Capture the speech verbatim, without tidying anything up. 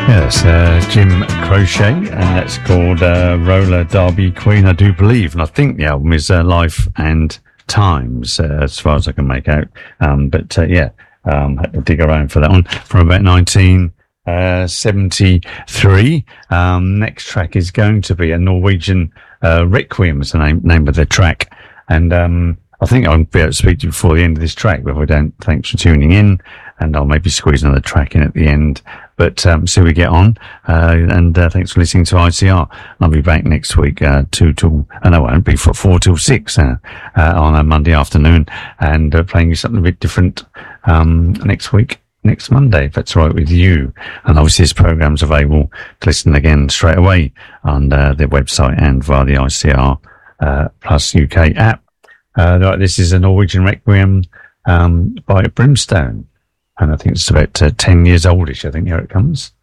Yes, uh, Jim Crochet, and that's called uh, Roller Derby Queen, I do believe. And I think the album is uh, Life and Times, uh, as far as I can make out. Um, but uh, yeah, um, had to dig around for that one from about nineteen seventy-three. Um, next track is going to be a Norwegian uh, Requiem, is the name, name of the track. And um, I think I'll be able to speak to you before the end of this track, but if I don't, thanks for tuning in. And I'll maybe squeeze another track in at the end. But um, see we get on. Uh, and uh, thanks for listening to I C R. I'll be back next week, uh, two till, uh, no, I won't be for four till six uh, uh, on a Monday afternoon, and uh, playing you something a bit different um, next week, next Monday, if that's all right with you. And obviously this program's available to listen again straight away on uh, their website and via the I C R uh, Plus U K app. Uh, this is a Norwegian Requiem um, by Brimstone. And I think it's about uh, ten years oldish. I think here it comes.